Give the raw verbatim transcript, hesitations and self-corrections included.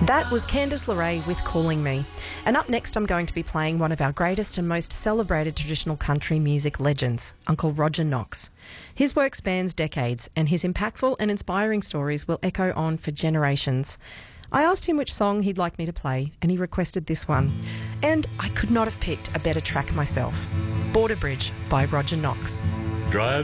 That was Candice LeRae with Calling Me. And up next I'm going to be playing one of our greatest and most celebrated traditional country music legends, Uncle Roger Knox. His work spans decades and his impactful and inspiring stories will echo on for generations. I asked him which song he'd like me to play and he requested this one. And I could not have picked a better track myself. Border Bridge by Roger Knox. Drive